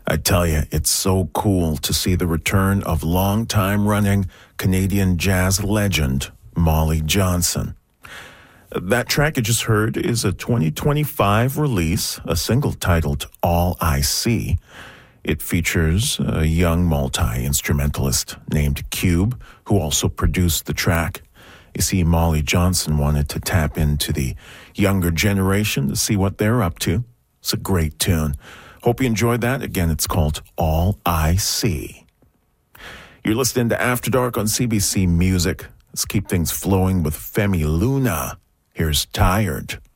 I tell you, it's so cool to see the return of long-time-running Canadian jazz legend Molly Johnson. That track you just heard is a 2025 release, a single titled All I See. It features a young multi-instrumentalist named Cube, who also produced the track. You see, Molly Johnson wanted to tap into the younger generation to see what they're up to. It's a great tune. Hope you enjoyed that. Again, it's called All I See. You're listening to After Dark on CBC Music. Let's keep things flowing with Femi Luna. Here's Tired.